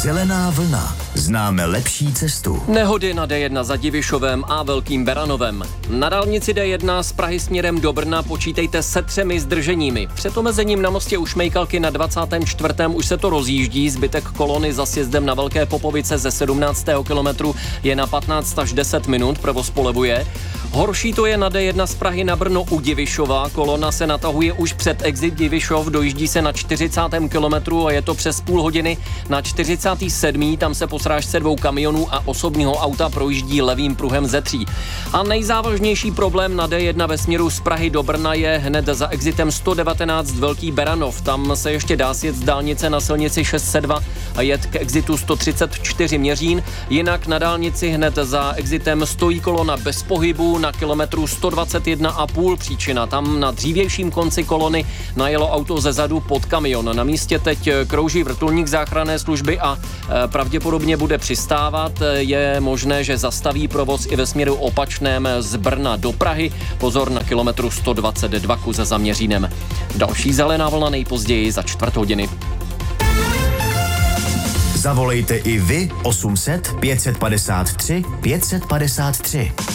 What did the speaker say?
Zelená vlna. Známe lepší cestu. Nehody na D1 za Divišovem a Velkým Beranovem. Na dálnici D1 z Prahy směrem do Brna počítejte se 3 zdrženími. Před omezením na mostě u Šmejkalky na 24. už se to rozjíždí, zbytek kolony za sjezdem na Velké Popovice ze 17. kilometru je na 15 až 10 minut, provoz polevuje. Horší to je na D1 z Prahy na Brno u Divišova, kolona se natahuje už před exit Divišov, dojíždí se na 40. kilometru a je to přes půl hodiny. Na 47. tam se po srážce 2 kamionů a osobního auta projíždí levým pruhem ze 3. A nejzávažnější problém na D1 ve směru z Prahy do Brna je hned za exitem 119 Velký Beranov. Tam se ještě dá sjet z dálnice na silnici 602 a jet k exitu 134 Měřín. Jinak na dálnici hned za exitem stojí kolona bez pohybu na kilometru 121,5. Příčina, tam na dřívějším konci kolony najelo auto ze zadu pod kamion. Na místě teď krouží vrtulník záchranné služby a pravděpodobně bude přistávat. Je možné, že zastaví provoz i ve směru opačném z Brna do Prahy. Pozor na kilometru 122 za Měřínem. Další zelená vlna nejpozději za 4:15. Zavolejte i vy 800 553 553.